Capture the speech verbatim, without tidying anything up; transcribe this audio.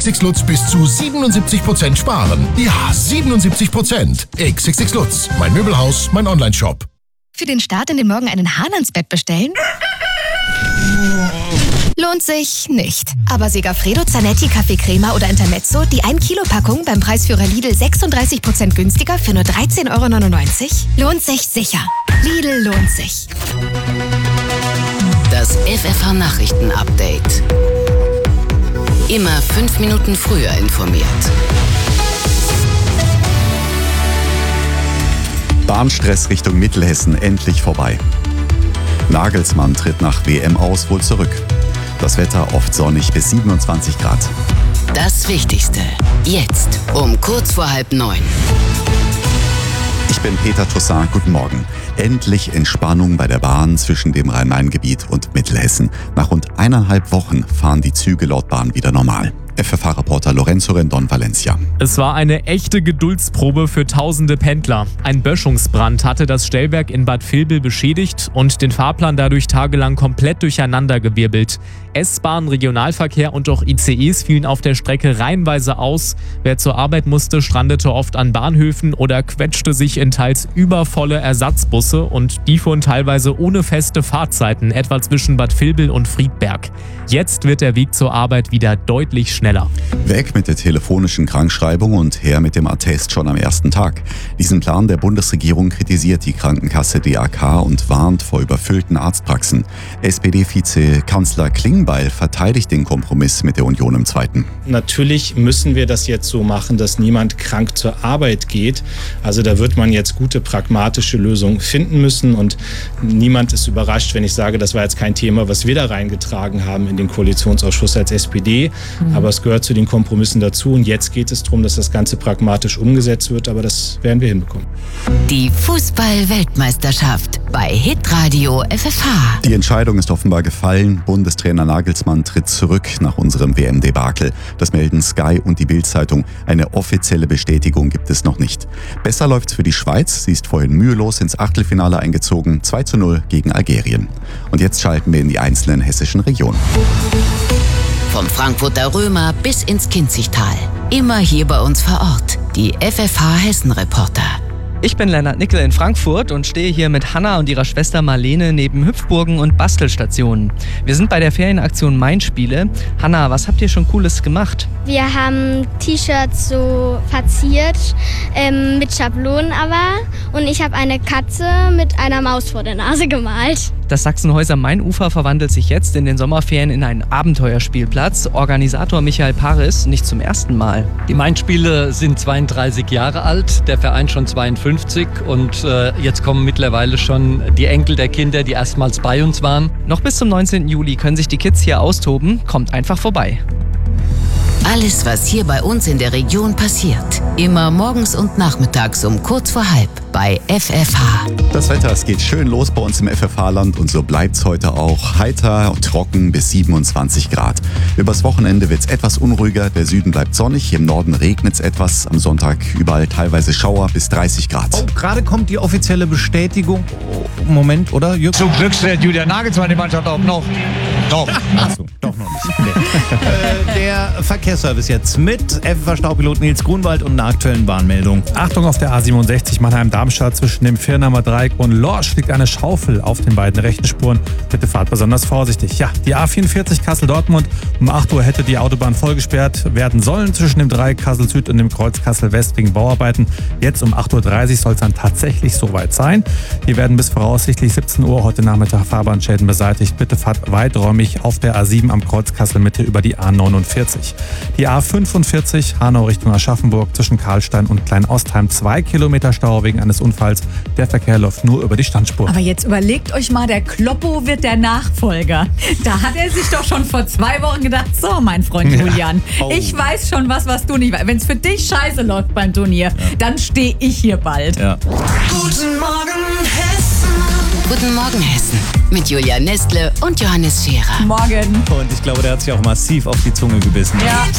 X X X Lutz bis zu siebenundsiebzig Prozent sparen. Ja, siebenundsiebzig Prozent. X X X Lutz, mein Möbelhaus, mein Onlineshop. Für den Start in den Morgen einen Hahn ans Bett bestellen? Lohnt sich nicht. Aber Segafredo, Zanetti, Kaffee Crema oder Intermezzo, die ein Kilo Packung beim Preisführer Lidl sechsunddreißig Prozent günstiger für nur dreizehn Euro neunundneunzig? Lohnt sich sicher. Lidl lohnt sich. Das F F H-Nachrichten-Update. Immer fünf Minuten früher informiert. Bahnstress Richtung Mittelhessen endlich vorbei. Nagelsmann tritt nach W M aus wohl zurück. Das Wetter oft sonnig bis siebenundzwanzig Grad. Das Wichtigste. Jetzt um kurz vor halb neun. Ich bin Peter Toussaint, guten Morgen. Endlich Entspannung bei der Bahn zwischen dem Rhein-Main-Gebiet und Mittelhessen. Nach rund eineinhalb Wochen fahren die Züge laut Bahn wieder normal. F F H-Reporter Lorenzo Rendon Valencia. Es war eine echte Geduldsprobe für tausende Pendler. Ein Böschungsbrand hatte das Stellwerk in Bad Vilbel beschädigt und den Fahrplan dadurch tagelang komplett durcheinandergewirbelt. S-Bahn, Regionalverkehr und auch I C Es fielen auf der Strecke reihenweise aus. Wer zur Arbeit musste, strandete oft an Bahnhöfen oder quetschte sich in teils übervolle Ersatzbusse und die fuhren teilweise ohne feste Fahrzeiten, etwa zwischen Bad Vilbel und Friedberg. Jetzt wird der Weg zur Arbeit wieder deutlich schneller. Weg mit der telefonischen Krankschreibung und her mit dem Attest schon am ersten Tag. Diesen Plan der Bundesregierung kritisiert die Krankenkasse D A K und warnt vor überfüllten Arztpraxen. S P D-Vize-Kanzler Klingbeil verteidigt den Kompromiss mit der Union im Zweiten. Natürlich müssen wir das jetzt so machen, dass niemand krank zur Arbeit geht. Also da wird man jetzt gute pragmatische Lösungen finden müssen und niemand ist überrascht, wenn ich sage, das war jetzt kein Thema, was wir da reingetragen haben in den Koalitionsausschuss als S P D. Mhm. Aber es gehört zu den Kompromissen dazu und jetzt geht es darum, dass das Ganze pragmatisch umgesetzt wird, aber das werden wir hinbekommen. Die Fußball-Weltmeisterschaft bei Hitradio F F H. Die Entscheidung ist offenbar gefallen. Bundestrainer Nagelsmann tritt zurück nach unserem W M-Debakel. Das melden Sky und die Bild-Zeitung. Eine offizielle Bestätigung gibt es noch nicht. Besser läuft's für die Schweiz. Sie ist vorhin mühelos ins Achtelfinale eingezogen. zwei zu null gegen Algerien. Und jetzt schalten wir in die einzelnen hessischen Regionen. Vom Frankfurter Römer bis ins Kinzigtal. Immer hier bei uns vor Ort. Die F F H-Hessen-Reporter. Ich bin Lennart Nickel in Frankfurt und stehe hier mit Hanna und ihrer Schwester Marlene neben Hüpfburgen und Bastelstationen. Wir sind bei der Ferienaktion Mainspiele. Hanna, was habt ihr schon Cooles gemacht? Wir haben T-Shirts so verziert, ähm, mit Schablonen aber. Und ich habe eine Katze mit einer Maus vor der Nase gemalt. Das Sachsenhäuser Mainufer verwandelt sich jetzt in den Sommerferien in einen Abenteuerspielplatz. Organisator Michael Paris nicht zum ersten Mal. Die Mainspiele sind zweiunddreißig Jahre alt, der Verein schon zweiundfünfzig und äh, jetzt kommen mittlerweile schon die Enkel der Kinder, die erstmals bei uns waren. Noch bis zum neunzehnten Juli können sich die Kids hier austoben. Kommt einfach vorbei. Alles, was hier bei uns in der Region passiert. Immer morgens und nachmittags um kurz vor halb bei F F H. Das Wetter, es geht schön los bei uns im F F H-Land und so bleibt's heute auch. Heiter und trocken bis siebenundzwanzig Grad. Übers Wochenende wird's etwas unruhiger. Der Süden bleibt sonnig, im Norden regnet's etwas. Am Sonntag überall teilweise Schauer bis dreißig Grad. Oh, gerade kommt die offizielle Bestätigung. Oh, Moment, oder? Jürgen? Zum Glück stellt Julian Nagelsmann die Mannschaft auf noch. Doch. Achso, doch noch nicht. Nee. äh, der Verkehrsservice jetzt mit F F H-Staupilot Nils Grunwald und einer aktuellen Bahnmeldung. Achtung auf der A siebenundsechzig Mannheim-Darmstadt zwischen dem Firnheimer Dreieck und Lorsch liegt eine Schaufel auf den beiden rechten Spuren. Bitte fahrt besonders vorsichtig. Ja, die A vierundvierzig Kassel-Dortmund. Um acht Uhr hätte die Autobahn vollgesperrt werden sollen zwischen dem Dreieck Kassel-Süd und dem Kreuz Kassel-West wegen Bauarbeiten. Jetzt um acht Uhr dreißig soll es dann tatsächlich soweit sein. Hier werden bis voraussichtlich siebzehn Uhr heute Nachmittag Fahrbahnschäden beseitigt. Bitte fahrt weiträumig auf der A sieben am Kreuz Kassel-Mitte über die A neunundvierzig. Die A fünfundvierzig Hanau Richtung Aschaffenburg zwischen Karlstein und Kleinostheim. Zwei Kilometer Stau wegen eines Unfalls. Der Verkehr läuft nur über die Standspur. Aber jetzt überlegt euch mal, der Kloppo wird der Nachfolger. Da hat er sich doch schon vor zwei Wochen gedacht, so mein Freund Julian, ja. oh. ich weiß schon was, was du nicht weißt. Wenn es für dich scheiße läuft beim Turnier, ja. dann stehe ich hier bald. Ja. Guten Morgen Hessen. Guten Morgen Hessen. Mit Julia Nestle und Johannes Scherer. Morgen. Und ich glaube, der hat sich auch massiv auf die Zunge gebissen. Ja.